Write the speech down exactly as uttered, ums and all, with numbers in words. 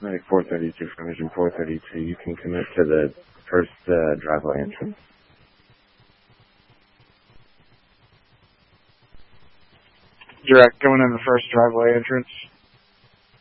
Like four thirty-two, Formation four thirty-two, you can commit to the first uh, driveway entrance. Direct, going in the first driveway entrance.